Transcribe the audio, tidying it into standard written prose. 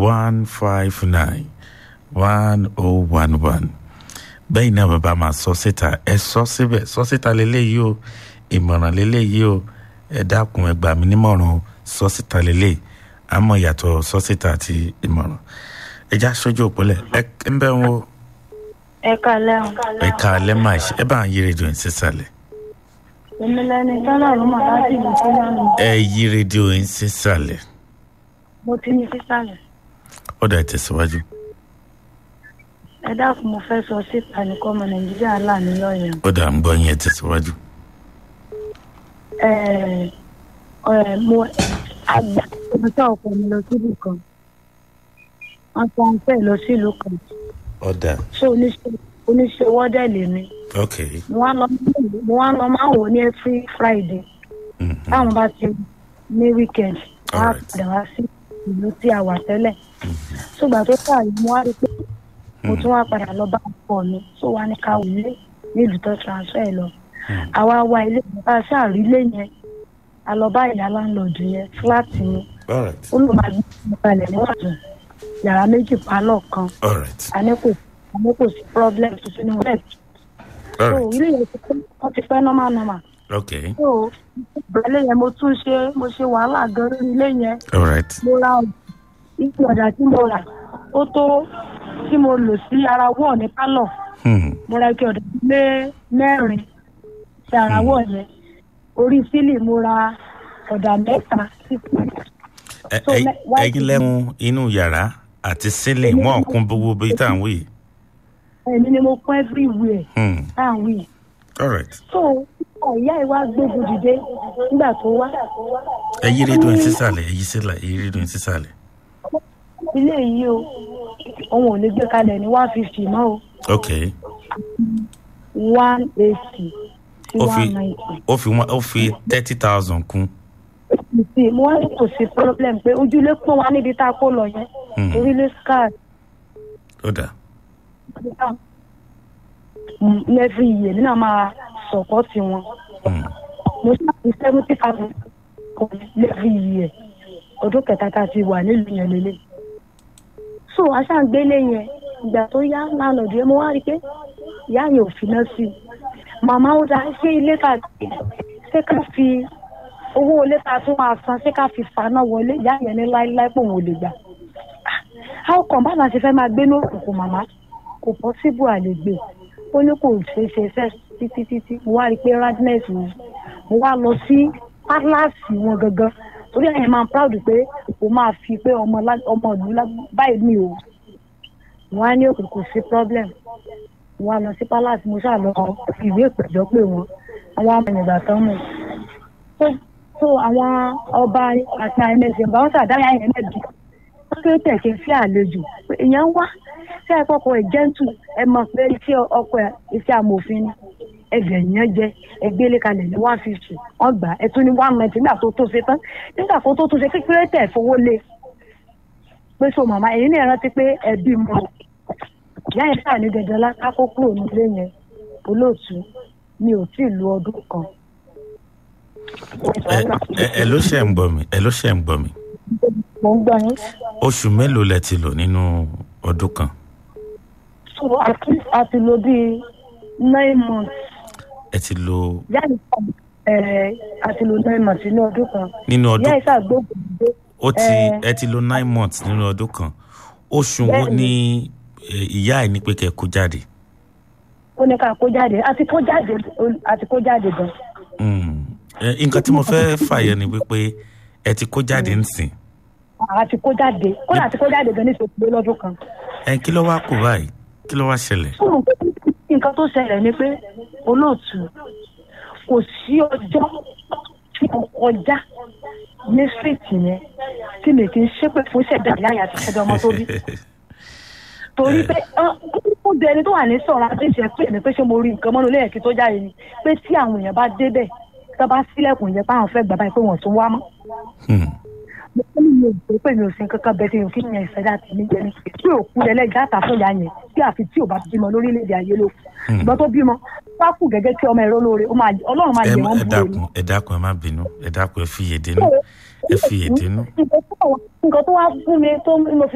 159 1011 bẹ́ẹ̀ náà bàbá máa sọ síta ẹ sọ síta lélẹ́yìí o ìmọ̀ràn lélẹ́yìí o ẹ dákun ẹ gbà mí nímọ̀ràn sọ síta lélẹ́yìí àmọ́ yàtọ̀ sọ síta àti ìmọ̀ràn ẹ já sójú òpólẹ̀ ẹ ń bẹ́ wọn. ẹ kàlẹ́ máa ṣe ẹ bá ń yí rédíò yín sísàlẹ̀. èmi lẹni tọ́lá ló mà láti ìlú tó lánà. ẹ yí rédíò yín sísàlẹ̀. mo ti ní sísàlẹ̀. ó dà tẹ̀síwájú. ẹ dákun mo fẹ́ sọ síta nìkan ọmọ nàìjíríà láàánú lọ́yẹ̀. ó dà ń gbọ́ yín ẹ tẹ̀síwájú. mo àgbà ọjọ́ ọ̀pọ̀ mi lọ sílùú kan wọ́n tó ń pẹ́ lọ sílùú kan. ọ̀dà. ṣé oníṣẹ́ wọ́dẹ̀ lèmi. ok. mo wá lọ máa wò ní every Friday. táwọn bá ti ní weekend wọ́n á padà wá sí ìlú tí a wà tẹ́lẹ̀. ṣùgbọ́n tó káàyè mo wá rí pé mo tún wá padà lọ bá ọkọ mi tó wá ní ká wọlé nílùú tó transfer lọ. àwa wá ilé ìgbà sáàrí ilé yẹn a lọ bá ìyá láńlọ́ọ̀dù yẹn fúláàtì ni ó lò máa gbé balẹ̀ níwájú yàrá méjì pálọ̀ kan àní kò sí problem tuntun ní wọ́n so ilé yẹn wọ́n ti pẹ́ normal. so ìbẹ̀lẹ̀ yẹn mo ṣe wàhálà gan lórí ilé yẹn mo ra ìpè ọ̀dà tí mo rà ó tó tí mo lò sí ara wọ́ọ̀ ní pálọ̀ mo ra ìpè ọ̀dà mẹ́rin sí ara wọ́ọ̀ yẹn orí sílì mo ra ọ̀dà mẹ́ta sí ẹ̀yin lẹ́mú inú yàrá àti sílì mọ́ ọ̀kún gbogbo bí tá à ń wí. èmi ni mo kún everywhere tá à ń wí. so ìyá ìwà gbógun dìde nígbà tó wá. ẹ yí rédíò yín sísàlẹ̀ ẹ yí rédíò yín sísàlẹ̀. ilé yìí o òun ò lè gbé kalẹ̀ ní 150 mọ́ o. ok. 180 ó fi 30,000 kún. mo wá ní kò sí problem pé ojúlé pọ́n wá níbi tá a kó lọ yẹn orílẹ̀ scar. ó dà. every year nínú àwọn máa sọ̀pọ̀tì wọn. mo ṣáàpì 70,000 every year ọdún kẹta tá a ti wà nílùú yẹn lélẹ̀. so aṣáàgbélé yẹn ìgbà tó yá lánàá mo wá rí i pé ìyá yẹn ò fi náà sí i. màmá ó dá ṣé ilé ká ṣé ká fi owó ilé ká tún máa san ṣé ká fi faná wọlé ìyá yẹn ní láíláí pò wò lè gbà. how come bá náà ṣe fẹ́ máa gbé ní òkùnkùn màmá kò possible àlègbè ó ní kò ṣe fẹ́ títí mo wá rí i pé radness mo wá lọ sí pálásì wọn gangan torí ẹ̀yìn máa proud pé o máa fi pé ọmọ ìlú báyìí ni o wọ́n á ní òkè kò sí problem wọ́n á lọ sí palace mo ṣáà lọ ìwé ìpẹ̀jọ́ pé wọ́n àwọn amẹ̀yìnbá tán mọ̀ so àwọn ọba àti àìmẹ̀sìn bá wọ́n ṣàdáyà yẹn mẹ́bí wọ́n tó tẹ̀kẹ́ sí àlejò pé èèyàn wá sí àìkọ́kọ́ ẹ̀ gentle ẹ mọ̀ pé iṣẹ́ ọkọ̀ iṣẹ́ amòfin ni ẹgbẹ̀ yẹn jẹ ẹgbẹ́lé kalẹ̀ ní 150 wọ́n gbà ẹ tún ní 190 nígbà tó ṣe tán nígbà tó ṣe kékeré tẹ̀ fowó lé pé so màmá èyí ní ìrántí pé ẹbí mọ ìyá yẹn sáà ní dandan lákàkó kúrò nílé yẹn olóòtú mi ò tí ì lu ọdún kan. ẹ ló ṣe ń gbọ́ mi. mo ń gbọ́ yín. oṣù mélòó lẹ ti lò nínú ọdún kan. so a ti lò bíi 9 months. ẹ ti lò. a ti lò 9 months nínú ọdún kan. nínú ọdún ìyá ìsà gbógun dé. ẹ ti lò 9 months nínú ọdún kan. oṣù wo ni ìyá ẹ ní pé kẹ́ kó jáde. ó ní ká kó jáde àti kó jáde gan. nǹkan tí mo fẹ́ fàyẹ ni wípé ẹ ti kó jáde nsìn. àti kó jáde kódà àti kó jáde gan ní ìṣòkòtò lọ́dún kan. kí ló wá kù báyìí kí ló wá ṣẹlẹ̀. nǹkan tó ṣẹlẹ̀ ni pé olóòtú kò sí ọjọ́ tí mo kọjá ní síìtì yẹn tí mi kì í ṣépè fún ṣẹ̀dá ìyá àti ṣẹ̀dá ọmọ tó bí. torí pé ó di ẹni tó wà ní sọ̀rọ̀ àti ìṣẹ́ pé èmi pé ṣé mo rí nǹkan mọ́nú lẹ́yìn tó jáde ni pé tí àwọn èèyàn bá débẹ̀ tó bá sílẹ̀kùn yẹn báwọn fẹ́ gbà báyìí pé wọ́n tún wá mọ́. mo ní mi ò gbé pé mi ò sin kankan bẹ́ẹ̀ tí mi ò kí ni ìṣẹ́dá ti ní jẹ ní tí ò kú lẹ́lẹ́gà àtàfún ìyá yẹn tí àfi tí ò bá bímọ lórílẹ̀‐èdè ayé ló ṣùgbọ́n tó bímọ wá kù gẹ́gẹ́ tí ọmọ ẹ̀rọ lóore ọlọ́run máa yẹ wọ́n bú ẹ dákun ẹ má bínú ẹ dákun ẹ fi yèdè nù. nǹkan tó wá fún mi tó mo